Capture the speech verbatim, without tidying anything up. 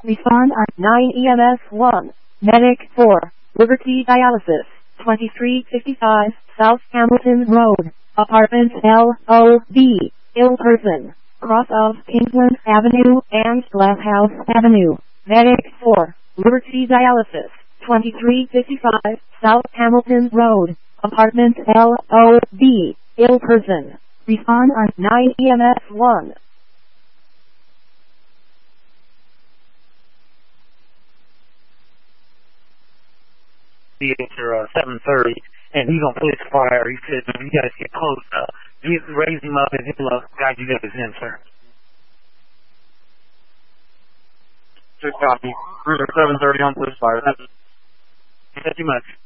Respond on nine E M S one. Medic four. Liberty Dialysis. twenty-three fifty-five South Hamilton Road. Apartment L O B. Ill person. Cross of Kingsland Avenue and Glasshouse Avenue. Medic four. Liberty Dialysis. twenty-three fifty-five South Hamilton Road. Apartment L O B. Ill person. Respond on nine E M S one. Theater uh, seven thirty, and he's on police fire. He said, "You guys get close. Uh, you raise him up, and he'll uh, guide you guys in, sir." Just copy. Cruiser seven thirty on police fire. Thank you much.